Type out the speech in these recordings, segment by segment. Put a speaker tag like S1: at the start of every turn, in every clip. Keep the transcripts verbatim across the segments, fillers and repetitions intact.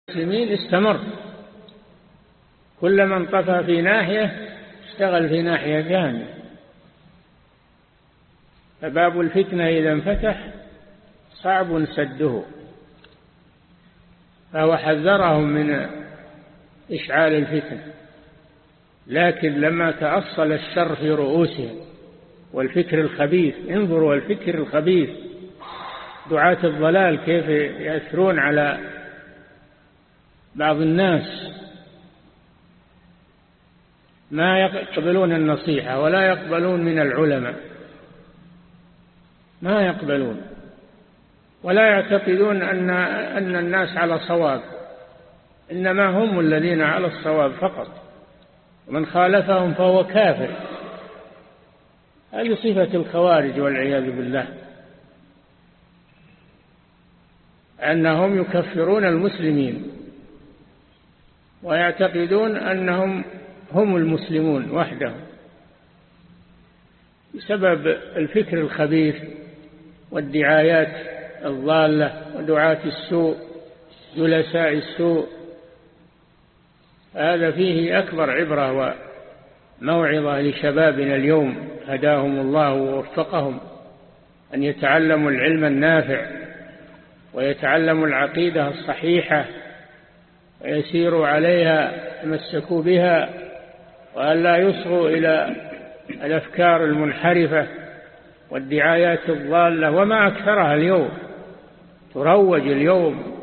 S1: المسلمين استمر، كلما انطفى في ناحية اشتغل في ناحية ثانية. فباب الفتنة إذا انفتح صعب سده، فهو حذرهم من إشعال الفتنة، لكن لما تأصل الشر في رؤوسهم والفكر الخبيث، انظروا الفكر الخبيث، دعاة الضلال كيف يأثرون على بعض الناس، ما يقبلون النصيحة ولا يقبلون من العلماء، ما يقبلون، ولا يعتقدون أن أن الناس على صواب، إنما هم الذين على الصواب فقط، ومن خالفهم فهو كافر. هذه صفة الخوارج والعياذ بالله، أنهم يكفرون المسلمين ويعتقدون أنهم هم المسلمون وحدهم بسبب الفكر الخبيث والدعايات الضالة ودعاة السوء جلساء السوء. هذا فيه أكبر عبرة وموعظة لشبابنا اليوم هداهم الله ووفقهم أن يتعلموا العلم النافع ويتعلموا العقيدة الصحيحة ويسيروا عليها يتمسكوا بها، وأن لا يصغوا إلى الأفكار المنحرفة والدعايات الضالة، وما أكثرها اليوم تروج اليوم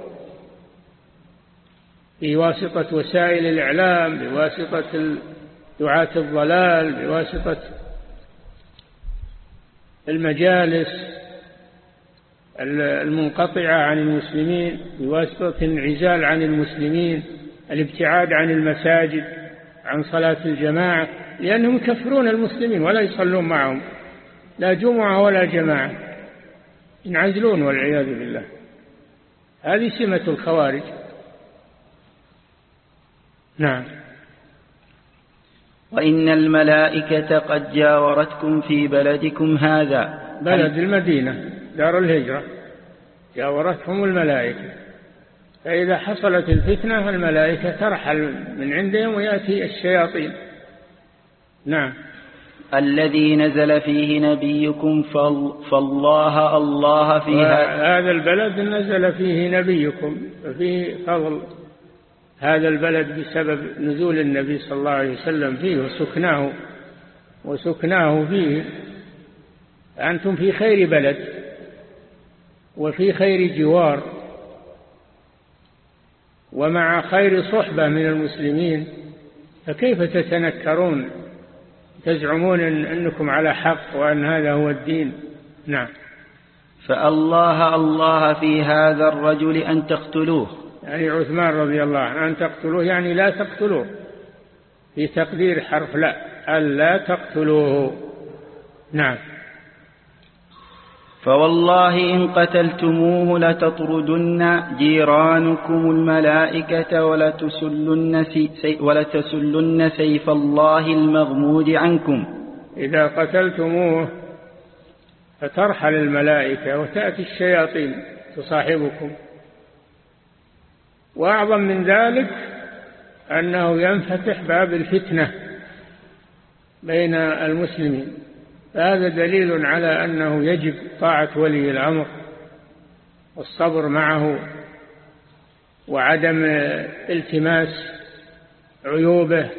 S1: بواسطة وسائل الإعلام، بواسطة دعاة الضلال، بواسطة المجالس المنقطعة عن المسلمين، بواسطة الانعزال عن المسلمين، الابتعاد عن المساجد، عن صلاة الجماعة، لأنهم يكفرون المسلمين ولا يصلون معهم لا جمعة ولا جماعة، ينعزلون والعياذ بالله. هذه سمة الخوارج. نعم.
S2: وإن الملائكة قد جاورتكم في بلدكم هذا،
S1: بلد المدينة دار الهجرة، جاورتهم الملائكة، فإذا حصلت الفتنة الملائكة ترحل من عندهم ويأتي الشياطين. نعم.
S2: الذي نزل فيه نبيكم فالله الله في
S1: هذا البلد نزل فيه نبيكم، ففيه فضل هذا البلد بسبب نزول النبي صلى الله عليه وسلم فيه وسكناه وسكناه فيه. أنتم في خير بلد وفي خير جوار ومع خير صحبة من المسلمين، فكيف تتنكرون تزعمون أنكم على حق وأن هذا هو الدين؟ نعم.
S2: فالله الله في هذا الرجل أن تقتلوه،
S1: يعني عثمان رضي الله عنه أن تقتلوه يعني لا تقتلوه، في تقدير حرف لا، ألا تقتلوه. نعم.
S2: فوالله إن قتلتموه لتطردن جيرانكم الملائكة ولتسلن, سي ولتسلن سيف الله المغمود عنكم.
S1: إذا قتلتموه فترحل الملائكة وتأتي الشياطين تصاحبكم. وأعظم من ذلك أنه ينفتح باب الفتنة بين المسلمين، هذا دليل على أنه يجب طاعة ولي الأمر والصبر معه وعدم التماس عيوبه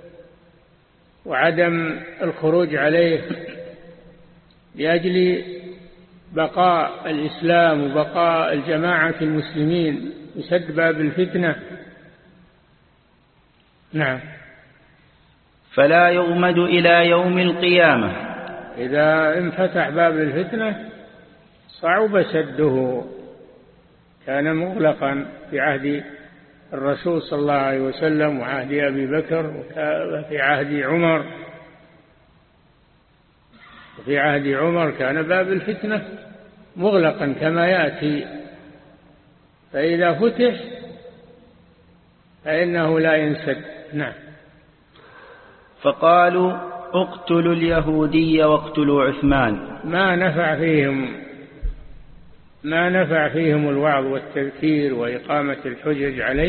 S1: وعدم الخروج عليه لأجل بقاء الإسلام وبقاء الجماعة المسلمين يسد باب الفتنة. نعم.
S2: فلا يغمد إلى يوم القيامة.
S1: إذا انفتح باب الفتنة صعب سده، كان مغلقا في عهد الرسول صلى الله عليه وسلم وعهد أبي بكر وفي عهد عمر، وفي عهد عمر كان باب الفتنة مغلقا كما يأتي، فإذا فتح فإنه لا ينسد. نعم.
S2: فقالوا اقتلوا اليهودي واقتلوا عثمان.
S1: ما نفع فيهم ما نفع فيهم الوعظ والتذكير وإقامة الحجج عليه.